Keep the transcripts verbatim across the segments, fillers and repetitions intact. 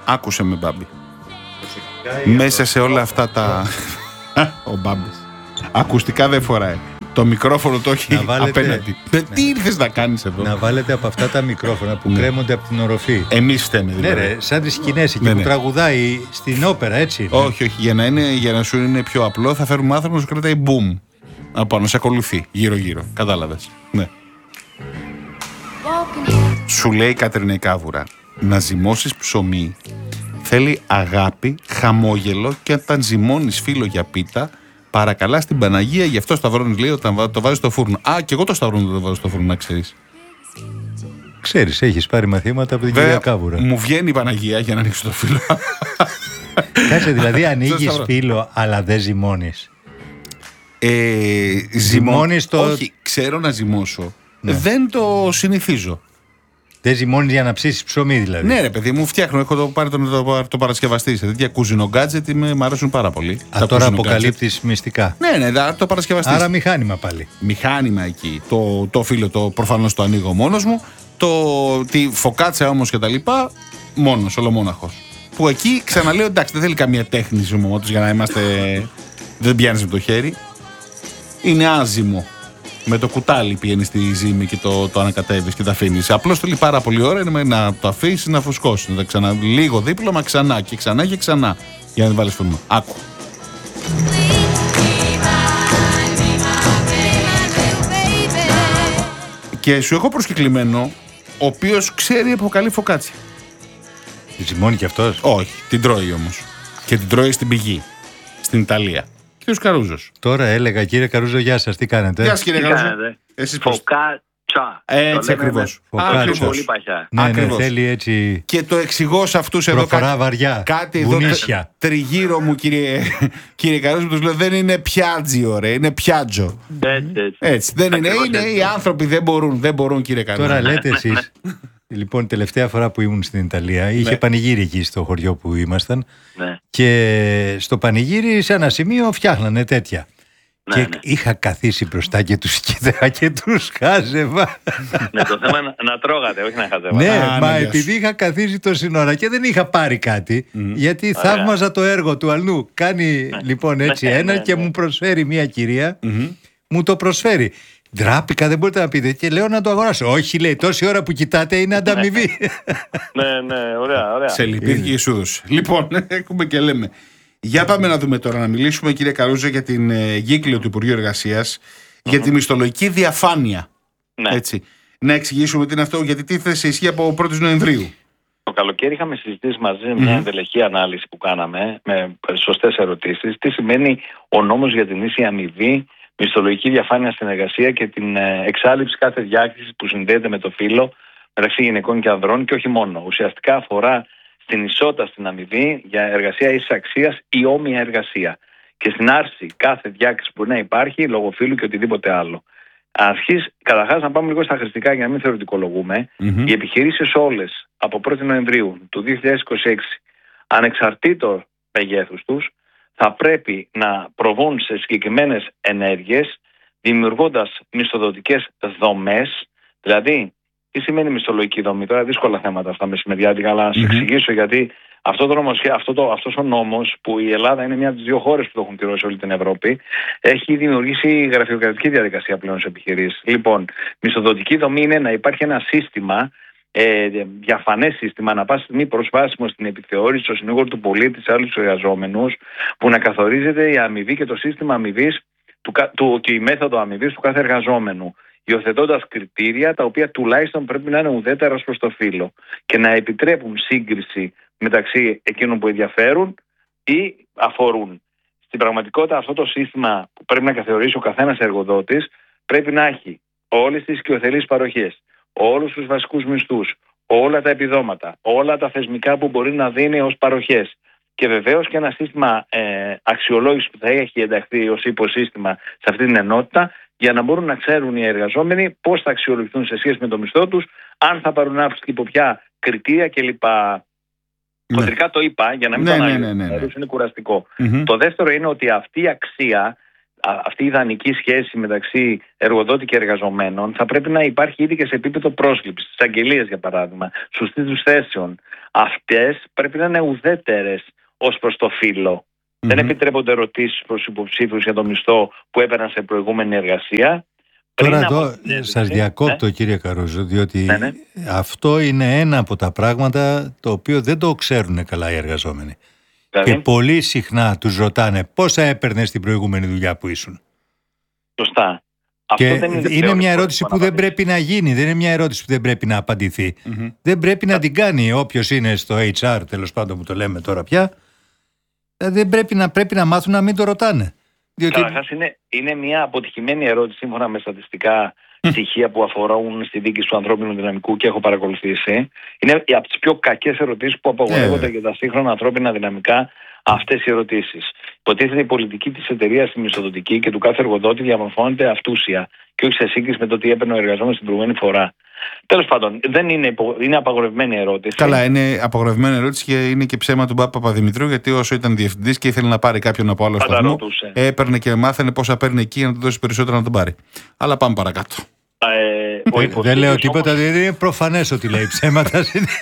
Άκουσε με, Μπάμπη. Μέσα σε όλα αυτά τα... Ο Μπάμπης. Ακουστικά δεν φοράει. Το μικρόφωνο το έχει βάλετε... απέναντι. Ναι. Τι ήρθες να κάνεις εδώ? Να βάλετε από αυτά τα μικρόφωνα που ναι. κρέμονται από την οροφή. Εμείς φταίμε δηλαδή. Ναι, ρε, σαν τις σκηνές εκεί ναι, που ναι. τραγουδάει στην όπερα, έτσι. Όχι, ναι. όχι. Για να, είναι, για να σου είναι πιο απλό, θα φέρουμε άνθρωπο να σου κρατάει boom. Από να σε ακολουθεί γύρω-γύρω. Κατάλαβες. Ναι. Σου λέει η Κατερίνα Κάβουρα, να ζυμώσεις ψωμί θέλει αγάπη, χαμόγελο και όταν ζυμώνεις φύλλο για πίτα, παρακαλά στην Παναγία, γι' αυτό σταυρώνεις, λέει, όταν το βάζεις στο φούρνο. Α, και εγώ το σταυρώνω το βάζω στο φούρνο, να ξέρεις. Ξέρεις, έχεις πάρει μαθήματα από την Βέβαια, κυρία Κάβουρα. Μου βγαίνει η Παναγία για να ανοίξω το φύλλο. Κάτσε, δηλαδή ανοίγεις φύλλο, αλλά δεν ζυμώνεις. Ε, ζυμώνεις το... Όχι, ξέρω να ζυμώσω. Ναι. Δεν το συνηθίζω. Δεν ζυμώνεις για να ψήσεις ψωμί, δηλαδή. Ναι, ρε παιδί μου, φτιάχνω. Έχω το, πάρει τον, το, το παρασκευαστή σε τέτοια κουζινο γκάτζετ, μου αρέσουν πάρα πολύ. Α, τώρα αποκαλύπτεις μυστικά. Ναι, ναι, το παρασκευαστή. Άρα μηχάνημα πάλι. Μηχάνημα εκεί. Το, το φύλλο το προφανώς το ανοίγω μόνος μου. Το, τη φωκάτσα όμως και τα λοιπά, μόνος, ολομόναχος. Που εκεί ξαναλέω, εντάξει, δεν θέλει καμία τέχνη ζυμώματος για να είμαστε. Δεν πιάνεις με το χέρι. Είναι άζυμο. Με το κουτάλι πηγαίνει στη ζύμη και το, το ανακατεύεις και τα αφήνεις. Απλώς θέλει πάρα πολύ ώρα είναι να το αφήσεις να φουσκώσει. Να ξανα, λίγο δίπλωμα ξανά και ξανά και ξανά. Για να την βάλεις φούρνο. Άκου. Και σου έχω προσκεκλημένο, ο οποίος ξέρει από καλή φωκάτσια. Τη ζυμώνει κι αυτός? Όχι, την τρώει όμως. Και την τρώει στην πηγή. Στην Ιταλία. Κύριος Καρούζος. Τώρα έλεγα, κύριε Καρούζο, γεια σας, τι κάνετε? Γεια σας, κύριε Καρούζο. Εσείς φωκάτσα. Έτσι ακριβώς. Φωκάτσα. Ναι, ναι, θέλει έτσι. Και το εξηγώ σε αυτούς εδώ κάτι, βαριά, κάτι εδώ τριγύρω μου, κύριε, κύριε Καρούζο, τους λέω δεν είναι πιάτζιο, ρε, είναι πιάτζο. Έτσι, έτσι. έτσι δεν είναι, είναι οι άνθρωποι δεν μπορούν, δεν μπορούν, κύριε Καρούζο. Τώρα λέτε εσείς. Λοιπόν, τελευταία φορά που ήμουν στην Ιταλία, είχε ναι. πανηγύρι εκεί στο χωριό που ήμασταν. Ναι. Και στο πανηγύρι, σε ένα σημείο, φτιάχνανε τέτοια. Ναι, και ναι. είχα καθίσει μπροστά και τους κοίταγα και τους χάζευα. Ναι, το θέμα να, να τρώγατε, όχι να χάζευα. Ναι, Α, μα ναι, επειδή είχα καθίσει τόση ώρα και δεν είχα πάρει κάτι, mm. γιατί Ωραία. θαύμαζα το έργο του αλλού. Κάνει ναι. λοιπόν έτσι ένα ναι, ναι, και ναι. μου προσφέρει μια κυρία, mm-hmm. μου το προσφέρει. Ντράπηκα, δεν μπορείτε να πείτε. Και λέω να το αγοράσω. Όχι, λέει, τόση ώρα που κοιτάτε είναι ανταμοιβή. Ναι, ναι, ωραία, ωραία. Σε λυπήθηκε η Σούδος. Λοιπόν, έχουμε και λέμε. Για πάμε να δούμε τώρα, να μιλήσουμε, κύριε Καρούζο, για την ε, κύκλιο του Υπουργείου Εργασίας, mm-hmm. για τη μισθολογική διαφάνεια. Ναι. Έτσι. Να εξηγήσουμε τι είναι αυτό, γιατί τι θέση ισχύει από πρώτη Νοεμβρίου. Το καλοκαίρι είχαμε συζητήσει μαζί mm-hmm. μια ενδελεχή ανάλυση που κάναμε με σωστές ερωτήσεις. Τι σημαίνει ο νόμος για την ίση αμοιβή, μισθολογική διαφάνεια στην εργασία και την εξάλληψη κάθε διάκρισης που συνδέεται με το φύλο μεταξύ γυναικών και ανδρών και όχι μόνο. Ουσιαστικά αφορά στην ισότητα στην αμοιβή για εργασία ίσης αξίας ή όμοια εργασία και στην άρση κάθε διάκριση που να υπάρχει λόγω φύλου και οτιδήποτε άλλο. Αρχής, καταρχάς να πάμε λίγο στα χρηστικά για να μην θεωρητικολογούμε. Mm-hmm. Οι επιχειρήσεις όλες από πρώτη Νοεμβρίου του δύο χιλιάδες είκοσι έξι, ανεξαρτήτως μεγέθους τους, θα πρέπει να προβούν σε συγκεκριμένες ενέργειες, δημιουργώντας μισθοδοτικές δομές. Δηλαδή, τι σημαίνει μισθολογική δομή? Τώρα δύσκολα θέματα αυτά μεσημεριάτικα, αλλά να σας mm-hmm. εξηγήσω, γιατί αυτό το νομοσχέ, αυτό το, αυτός ο νόμος, που η Ελλάδα είναι μια από τις δύο χώρες που το έχουν κυρώσει όλη την Ευρώπη, έχει δημιουργήσει γραφειοκρατική διαδικασία πλέον σε επιχειρήσεις. Λοιπόν, μισθοδοτική δομή είναι να υπάρχει ένα σύστημα, Ε, διαφανές σύστημα, ανά πάση στιγμή προσβάσιμο στην επιθεώρηση, στο συνήγορο του πολίτη, σε άλλους εργαζόμενους, που να καθορίζεται η αμοιβή και το σύστημα αμοιβής του, του, και η μέθοδο αμοιβής του κάθε εργαζόμενου, υιοθετώντας κριτήρια τα οποία τουλάχιστον πρέπει να είναι ουδέτερα ως προς το φύλο και να επιτρέπουν σύγκριση μεταξύ εκείνων που ενδιαφέρουν ή αφορούν. Στην πραγματικότητα, αυτό το σύστημα που πρέπει να καθορίσει ο καθένας εργοδότης πρέπει να έχει όλες τις οικειοθελείς παροχές, όλους τους βασικούς μισθούς, όλα τα επιδόματα, όλα τα θεσμικά που μπορεί να δίνει ως παροχές και βεβαίως και ένα σύστημα ε, αξιολόγησης που θα έχει ενταχθεί ως υποσύστημα σε αυτή την ενότητα, για να μπορούν να ξέρουν οι εργαζόμενοι πώς θα αξιολογηθούν σε σχέση με το μισθό τους, αν θα πάρουν αύξηση και υπό ποια κριτήρια κλπ. Ναι. Κοντρικά το είπα για να μην ναι, το αναλύσω, ναι, ναι, ναι, ναι. είναι κουραστικό. Mm-hmm. Το δεύτερο είναι ότι αυτή η αξία αυτή η ιδανική σχέση μεταξύ εργοδότη και εργαζομένων θα πρέπει να υπάρχει ήδη και σε επίπεδο πρόσληψης, στις αγγελίες για παράδειγμα, στους τίτλους θέσεων. Αυτές πρέπει να είναι ουδέτερες ως προς το φύλο. Mm-hmm. Δεν επιτρέπονται ερωτήσεις προς υποψήφιους για το μισθό που έπαιρναν σε προηγούμενη εργασία. Τώρα εδώ σας διακόπτω, ναι, κύριε Καρούζο, διότι ναι, ναι. αυτό είναι ένα από τα πράγματα το οποίο δεν το ξέρουν καλά οι εργαζόμενοι. Δηλαδή. Και πολύ συχνά τους ρωτάνε πόσα έπαιρνες στην προηγούμενη δουλειά που ήσουν. Σωστά. Και αυτό δεν είναι, είναι μια ερώτηση που δεν πρέπει να γίνει, δεν είναι μια ερώτηση που δεν πρέπει να απαντηθεί. Mm-hmm. Δεν πρέπει να την κάνει όποιος είναι στο έιτς αρ, τέλος πάντων που το λέμε τώρα πια. Δεν πρέπει να, πρέπει να μάθουν να μην το ρωτάνε. Διότι... Καταρχάς είναι, είναι μια αποτυχημένη ερώτηση σύμφωνα με στατιστικά στοιχεία που αφορούν στη δίκηση του ανθρώπινου δυναμικού και έχω παρακολουθήσει. Είναι από τις πιο κακές ερωτήσεις που απαγορεύονται yeah. για τα σύγχρονα ανθρώπινα δυναμικά αυτές οι ερωτήσεις. Υποτίθεται η πολιτική της εταιρείας, η μισθοδοτική και του κάθε εργοδότη διαμορφώνεται αυτούσια και όχι σε σύγκριση με το τι έπαιρνε ο εργαζόμενος την προηγούμενη φορά. Τέλος πάντων, δεν είναι, υπο... είναι απαγορευμένη ερώτηση. Καλά, είναι απαγορευμένη ερώτηση και είναι και ψέμα του Μπάπα Παπαδημητρίου, γιατί όσο ήταν διευθυντής και ήθελε να πάρει κάποιον από άλλο σταθμό, έπαιρνε και μάθαινε πόσα παίρνει εκεί για να του δώσει περισσότερο να τον πάρει. Αλλά πάμε παρακάτω. Ε, ο δεν λέω τίποτα, όμως... δεν είναι προφανές ότι λέει ψέματα.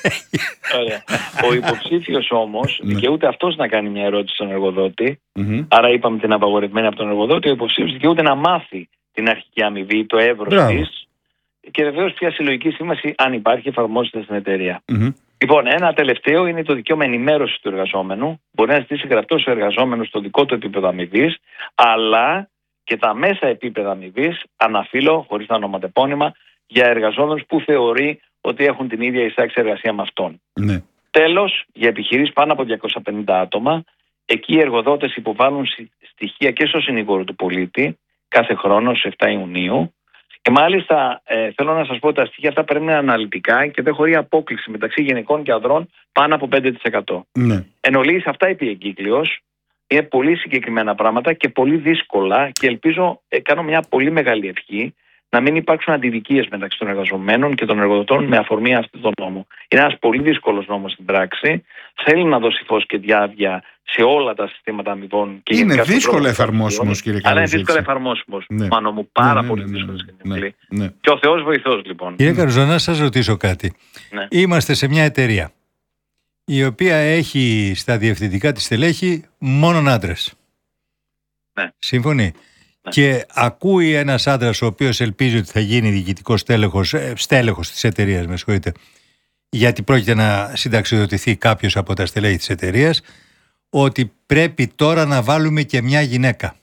Ο υποψήφιος όμως δικαιούται αυτός να κάνει μια ερώτηση στον εργοδότη. Mm-hmm. Άρα είπαμε την απαγορευμένη από τον εργοδότη. Ο υποψήφιος δικαιούται να μάθει την αρχική αμοιβή, το εύρος της και βεβαίως ποια συλλογική σύμβαση, αν υπάρχει, εφαρμόζεται στην εταιρεία. Mm-hmm. Λοιπόν, ένα τελευταίο είναι το δικαίωμα ενημέρωση του εργαζόμενου. Μπορεί να ζητήσει γραπτός ο εργαζόμενος στο δικό του επίπεδο αμοιβής, αλλά και τα μέσα επίπεδα αμοιβής, αναφύλω, χωρίς τα ονοματεπώνυμα, για εργαζόμενους που θεωρεί ότι έχουν την ίδια εισάξη εργασία με αυτόν. Ναι. Τέλος, για επιχειρήσεις πάνω από διακόσια πενήντα άτομα, εκεί οι εργοδότες υποβάλλουν στοιχεία και στο συνήγορο του πολίτη κάθε χρόνο στις επτά Ιουνίου. Και μάλιστα ε, θέλω να σας πω ότι τα στοιχεία αυτά πρέπει να είναι αναλυτικά και δεν χωρεί απόκλιση μεταξύ γυναικών και ανδρών πάνω από πέντε τοις εκατό. Ναι. Εν ολίγης αυτά επί εγκύκλειος. Είναι πολύ συγκεκριμένα πράγματα και πολύ δύσκολα και ελπίζω, ε, κάνω μια πολύ μεγάλη ευχή, να μην υπάρξουν αντιδικίες μεταξύ των εργαζομένων και των εργοδοτών με αφορμή αυτόν τον νόμο. Είναι ένας πολύ δύσκολος νόμος στην πράξη. Θέλει να δώσει φως και διάβια σε όλα τα συστήματα αμοιβών. Και είναι δύσκολο εφαρμόσιμος, κύριε Καρούζο. Αλλά είναι δύσκολο εφαρμόσιμος. Ναι. Μάνο μου, πάρα ναι, πολύ ναι, δύσκολο. Ναι, ναι, ναι. Και ο Θεός βοηθός, λοιπόν. Κύριε Καρούζο, να σας ρωτήσω κάτι. Ναι. Είμαστε σε μια εταιρεία η οποία έχει στα διευθυντικά της στελέχη μόνον άντρες. Ναι. Σύμφωνοι. Ναι. Και ακούει ένας άντρας ο οποίος ελπίζει ότι θα γίνει διοικητικός στέλεχος, στέλεχος της εταιρείας, με συγχωρείτε, γιατί πρόκειται να συνταξιοδοτηθεί κάποιος από τα στελέχη της εταιρείας, ότι πρέπει τώρα να βάλουμε και μια γυναίκα.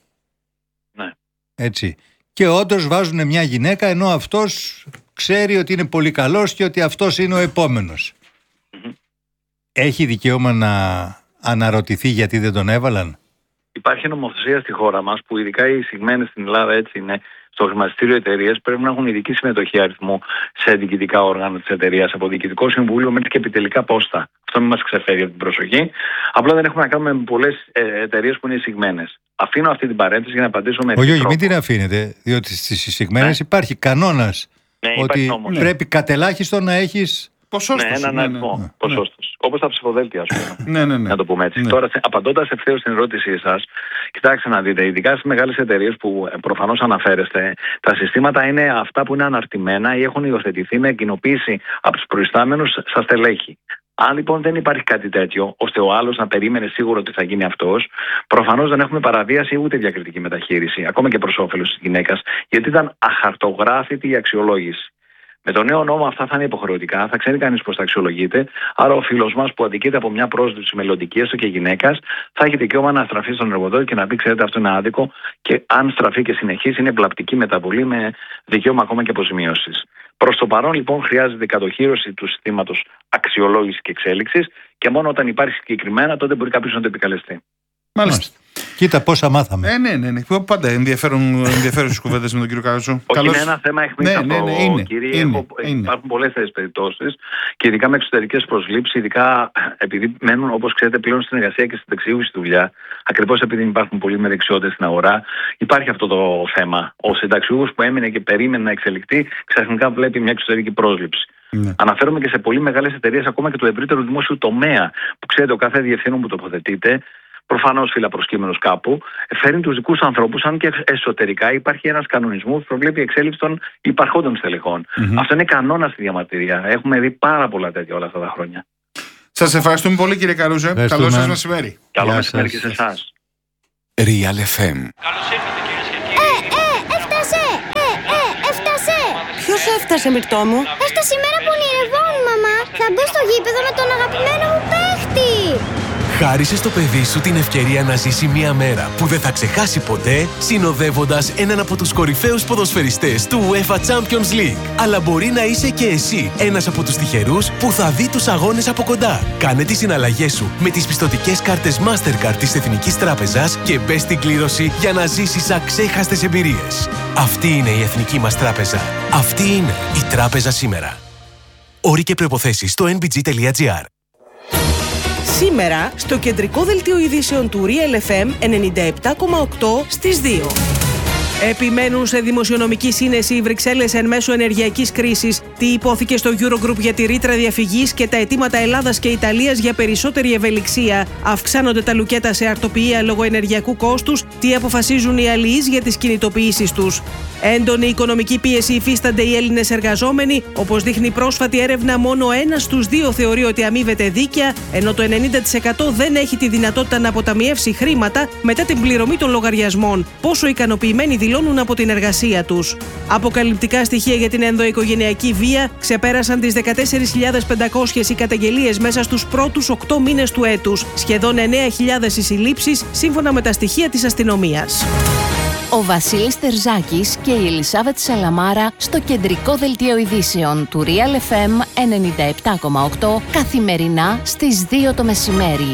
Ναι. Έτσι. Και όντως βάζουν μια γυναίκα, ενώ αυτός ξέρει ότι είναι πολύ καλός και ότι αυτός είναι ο επόμενος. Mm-hmm. Έχει δικαίωμα να αναρωτηθεί γιατί δεν τον έβαλαν? Υπάρχει νομοθεσία στη χώρα μας που ειδικά οι εισηγμένες στην Ελλάδα, έτσι είναι, στο χρηματιστήριο εταιρείες πρέπει να έχουν ειδική συμμετοχή αριθμού σε διοικητικά όργανα της εταιρείας, από διοικητικό συμβούλιο μέχρι και επιτελικά πόστα. Αυτό μην μας ξεφεύγει από την προσοχή. Απλά δεν έχουμε να κάνουμε με πολλές εταιρείες που είναι εισηγμένες. Αφήνω αυτή την παρένθεση για να απαντήσω με. Όχι, όχι, μην την αφήνετε, διότι στις εισηγμένες ναι. υπάρχει κανόνας ναι, ότι υπάρχει πρέπει κατελάχιστον να έχεις. Ποσόστος. Ναι, έναν ναι, αριθμό. Ναι, ναι, ποσόστος. Όπως τα ψηφοδέλτια, ας πούμε. ναι, ναι, ναι. Να το πούμε έτσι. Ναι. Τώρα, απαντώντας ευθέως στην ερώτησή σας, κοιτάξτε να δείτε, ειδικά στις μεγάλες εταιρείες που προφανώς αναφέρεστε, τα συστήματα είναι αυτά που είναι αναρτημένα ή έχουν υιοθετηθεί με κοινοποίηση από τους προϊστάμενους στα στελέχη. Αν λοιπόν δεν υπάρχει κάτι τέτοιο, ώστε ο άλλος να περίμενε σίγουρο ότι θα γίνει αυτός, προφανώς δεν έχουμε παραβίαση ούτε διακριτική μεταχείριση, ακόμα και προς όφελος της γυναίκας, γιατί ήταν αχαρτογράφητη η αξιολόγηση. Με τον νέο νόμο αυτά θα είναι υποχρεωτικά, θα ξέρει κανείς πώς θα αξιολογείται. Άρα ο φίλος μας που αδικείται από μια πρόσληψη μελλοντική, έστω και γυναίκας, θα έχει δικαίωμα να στραφεί στον εργοδότη και να πει: ξέρετε, αυτό είναι άδικο. Και αν στραφεί και συνεχίσει, είναι βλαπτική μεταβολή με δικαίωμα ακόμα και αποζημίωσης. Προς το παρόν, λοιπόν, χρειάζεται η κατοχύρωση του συστήματος αξιολόγησης και εξέλιξης και μόνο όταν υπάρχει συγκεκριμένα, τότε μπορεί κάποιος να το επικαλεστεί. Μάλιστα. Κοίτα πόσα μάθαμε. Ε, ναι, ναι, ναι. Πάντα ενδιαφέρουσες κουβέντες με τον κύριο Καρούζο. Όχι, Καλώς... είναι ένα θέμα αιχμής αυτό, ναι, ναι, είναι, κύριε. Είναι, έχω... είναι. Υπάρχουν πολλές τέτοιες περιπτώσεις και ειδικά με εξωτερικές προσλήψεις, ειδικά επειδή μένουν, όπως ξέρετε, πλέον στην εργασία και στην δεξιούχη δουλειά, ακριβώς επειδή υπάρχουν πολλοί με δεξιότητες στην αγορά, υπάρχει αυτό το θέμα. Ο συνταξιούχος που έμεινε και περίμενε να εξελιχθεί, ξαφνικά βλέπει μια εξωτερική πρόσληψη. Ναι. Αναφέρομαι και σε πολύ μεγάλες εταιρείες, ακόμα και του ευρύτερου δημόσιου τομέα, που ξέρετε, ο κάθε διευθύνων που τοποθετείται προφανώς φυλαπροσκύμενος κάπου, φέρνει τους δικούς ανθρώπους, αν και εσωτερικά υπάρχει ένας κανονισμός που προβλέπει εξέλιξη των υπαρχόντων στελεχών. Mm-hmm. Αυτό είναι κανόνα στη διαμαρτυρία. Έχουμε δει πάρα πολλά τέτοια όλα αυτά τα χρόνια. Σας ευχαριστούμε πολύ, κύριε Καρούζε. Καλό σας μεσημέρι. Καλό μεσημέρι και σε εσάς. Real εφ εμ. Καλώς ήρθατε, κυρίες και κύριοι. Ε, ε, έφτασε! Ε, ε, έφτασε! Ποιος έφτασε, Μυρτώ μου? Έφτασε η μέρα που ονειρευόμουν, μαμά. Θα μπω στο γήπεδο με τον αγαπημένο μου παίχτη. Χάρισε στο παιδί σου την ευκαιρία να ζήσει μια μέρα που δεν θα ξεχάσει ποτέ, συνοδεύοντας έναν από τους κορυφαίους ποδοσφαιριστές του UEFA Champions League. Αλλά μπορεί να είσαι και εσύ ένας από τους τυχερούς που θα δει τους αγώνες από κοντά. Κάνε τις συναλλαγές σου με τις πιστωτικές κάρτες Mastercard της Εθνικής Τράπεζας και μπες στην κλήρωση για να ζήσεις αξέχαστες εμπειρίες. Αυτή είναι η Εθνική μας Τράπεζα. Αυτή είναι η Τράπεζα σήμερα. Όροι και προϋποθέσεις στο εν μπι τζι τελεία τζι άρ. Σήμερα, στο κεντρικό δελτίο ειδήσεων του Real εφ εμ ενενήντα επτά κόμμα οκτώ στις δύο. Επιμένουν σε δημοσιονομική σύνεση οι Βρυξέλλες εν μέσω ενεργειακής κρίσης. Τι υπόθηκε στο Eurogroup για τη ρήτρα διαφυγής και τα αιτήματα Ελλάδας και Ιταλίας για περισσότερη ευελιξία. Αυξάνονται τα λουκέτα σε αρτοποιία λόγω ενεργειακού κόστους. Τι αποφασίζουν οι αλληλείς για τις κινητοποιήσεις τους. Έντονη οικονομική πίεση υφίστανται οι Έλληνες εργαζόμενοι. Όπως δείχνει πρόσφατη έρευνα, μόνο ένας στους δύο θεωρεί ότι αμείβεται δίκαια, ενώ το ενενήντα τοις εκατό δεν έχει τη δυνατότητα να αποταμιεύσει χρήματα μετά την πληρωμή των λογαριασμών. Πόσο ικανοποιημένοι δηλώνουν από την εργασία τους. Αποκαλυπτικά στοιχεία για την ενδοοικογενειακή βία ξεπέρασαν τις δεκατέσσερις χιλιάδες πεντακόσιες οι καταγγελίες μέσα στους πρώτους οκτώ μήνες του έτους. Σχεδόν εννέα χιλιάδες οι συλλήψεις, σύμφωνα με τα στοιχεία της αστυνομίας. Ο Βασίλης Τερζάκης και η Ελισάβετ Σαλαμάρα στο κεντρικό δελτίο ειδήσεων του Real εφ εμ ενενήντα επτά κόμμα οκτώ καθημερινά στις δύο το μεσημέρι.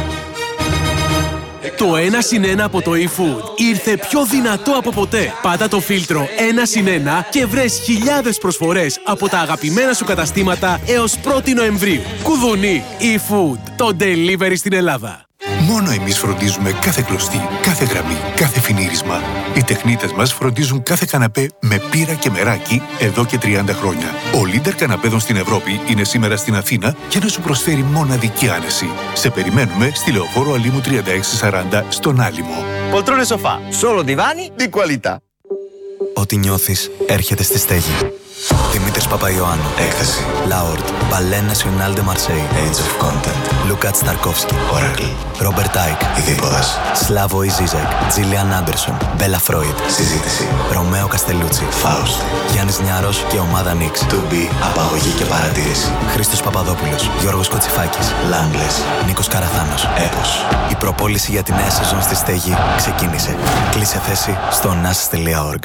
Το ένα συν ένα από το eFood ήρθε πιο δυνατό από ποτέ. Πάτα το φίλτρο ένα συν ένα και βρες χιλιάδες προσφορές από τα αγαπημένα σου καταστήματα έως πρώτη Νοεμβρίου. Κουδουνί eFood, το delivery στην Ελλάδα. Μόνο εμείς φροντίζουμε κάθε κλωστή, κάθε γραμμή, κάθε φινίρισμα. Οι τεχνίτες μας φροντίζουν κάθε καναπέ με πύρα και μεράκι εδώ και τριάντα χρόνια. Ο Leader καναπέδων στην Ευρώπη είναι σήμερα στην Αθήνα για να σου προσφέρει μοναδική άνεση. Σε περιμένουμε στη Λεωφόρο Αλήμου τριάντα έξι σαράντα στον Άλυμο. Poltrone sofà, solo divani di qualità. Ό,τι νιώθεις έρχεται στη στέγη. Δημήτρης Παπαϊωάννου. Έκθεση. Λαόρτ. Ballet National de Marseille. Age of Content. Λουκάτ Σταρκόφσκι. Oracle. Ρόμπερτ Άικ. Ειδίποδας. Σλάβο Ιζίζεκ. Τζίλιαν Άντερσον. Μπέλα Φρόιντ. Συζήτηση. Ρωμαίο Καστελούτσι. Φάουστ. Γιάννης Νιάρος και ομάδα Νίξ. To be. Απαγωγή και παρατήρηση. Χρήστος Παπαδόπουλος. Γιώργος Κοτσιφάκης. Λάγκλες. Νίκος Καραθάνος. Έπος. Η προπόληση για τη νέα σεζόν στη στέγη ξεκίνησε. Κλείσε θέση στο nas τελεία org.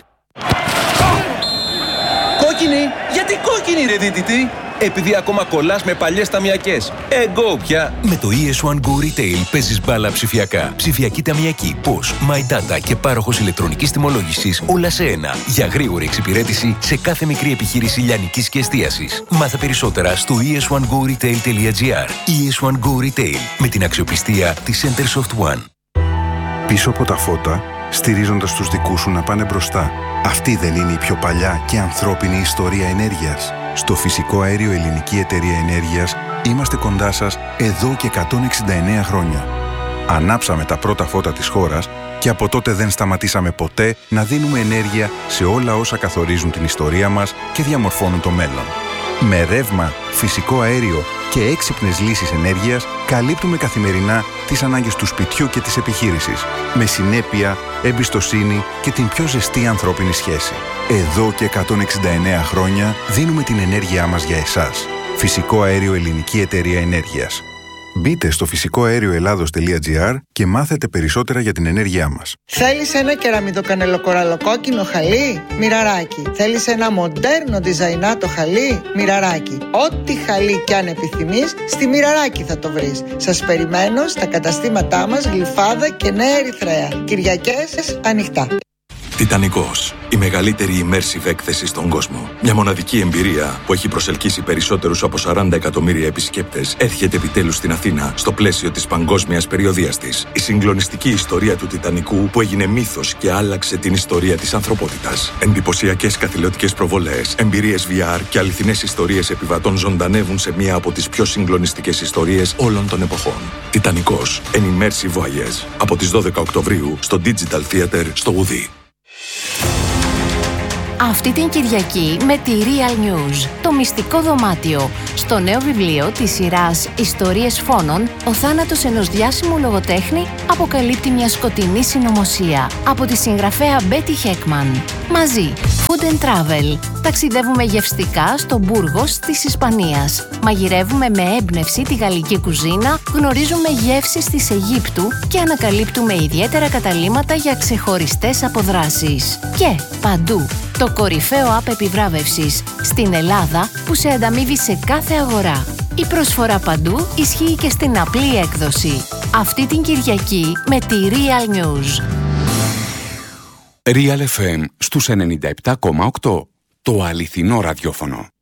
Κόκκινη! Γιατί κόκκινη ρε δίτητη! Επειδή ακόμα κολλάς με παλιές ταμιακές. Εγκό πια! Με το ι ες βαν Go Retail παίζεις μπάλα ψηφιακά. Ψηφιακή ταμιακή, Posh, My Data και πάροχος ηλεκτρονικής τιμολόγησης όλα σε ένα. Για γρήγορη εξυπηρέτηση σε κάθε μικρή επιχείρηση λιανικής και εστίασης. Μάθε περισσότερα στο ι ες βαν go retail τελεία τζι άρ. ι ες βαν Go Retail με την αξιοπιστία της Centersoft One. Πίσω από τα φώτα, στηρίζοντας τους δικούς σου να πάνε μπροστά. Αυτή δεν είναι η πιο παλιά και ανθρώπινη ιστορία ενέργειας? Στο Φυσικό Αέριο Ελληνική Εταιρεία Ενέργειας είμαστε κοντά σας εδώ και εκατόν εξήντα εννέα χρόνια. Ανάψαμε τα πρώτα φώτα της χώρας και από τότε δεν σταματήσαμε ποτέ να δίνουμε ενέργεια σε όλα όσα καθορίζουν την ιστορία μας και διαμορφώνουν το μέλλον. Με ρεύμα, φυσικό αέριο και έξυπνες λύσεις ενέργειας καλύπτουμε καθημερινά τις ανάγκες του σπιτιού και της επιχείρησης. Με συνέπεια, εμπιστοσύνη και την πιο ζεστή ανθρώπινη σχέση. Εδώ και εκατόν εξήντα εννέα χρόνια δίνουμε την ενέργειά μας για εσάς. Φυσικό Αέριο Ελληνική Εταιρεία Ενέργειας. Μπείτε στο φυσικό αέριο ελλάδος τελεία τζι άρ και μάθετε περισσότερα για την ενέργειά μας. Θέλεις ένα κεραμιδοκανελοκοραλοκόκκινο χαλί? Μοιραράκι. Θέλεις ένα μοντέρνο διζαϊνάτο χαλί? Μοιραράκι. Ό,τι χαλί κι αν επιθυμείς, στη Μοιραράκι θα το βρεις. Σας περιμένω στα καταστήματά μας Γλυφάδα και Νέα Ερυθρέα. Κυριακές ανοιχτά. Τιτανικός. Η μεγαλύτερη immersive έκθεση στον κόσμο. Μια μοναδική εμπειρία που έχει προσελκύσει περισσότερους από σαράντα εκατομμύρια επισκέπτες έρχεται επιτέλους στην Αθήνα στο πλαίσιο της παγκόσμιας περιοδείας της. Η συγκλονιστική ιστορία του Τιτανικού που έγινε μύθος και άλλαξε την ιστορία της ανθρωπότητας. Εντυπωσιακές καθηλωτικές προβολές, εμπειρίες βι αρ και αληθινές ιστορίες επιβατών ζωντανεύουν σε μία από τις πιο συγκλονιστικές ιστορίες όλων των εποχών. Τιτανικός. An immersive voyage. Από τις δώδεκα Οκτωβρίου στο Digital Theater στο Ουδί. Αυτή την Κυριακή με τη Real News, το μυστικό δωμάτιο. Στο νέο βιβλίο της σειράς «Ιστορίες φόνων», ο θάνατος ενός διάσημου λογοτέχνη αποκαλύπτει μια σκοτεινή συνωμοσία. Από τη συγγραφέα Μπέτι Χέκμαν. Μαζί, Food and Travel. Ταξιδεύουμε γευστικά στο Μπούργος της Ισπανίας. Μαγειρεύουμε με έμπνευση τη γαλλική κουζίνα, γνωρίζουμε γεύσεις της Αιγύπτου και ανακαλύπτουμε ιδιαίτερα καταλύματα για ξεχωριστές αποδράσεις. Και παντού, το κορυφαίο app επιβράβευσης στην Ελλάδα που σε ανταμείβει σε κάθε αγορά. Η προσφορά παντού ισχύει και στην απλή έκδοση. Αυτή την Κυριακή με τη Real News. Real εφ εμ στους ενενήντα επτά κόμμα οκτώ. Το αληθινό ραδιόφωνο.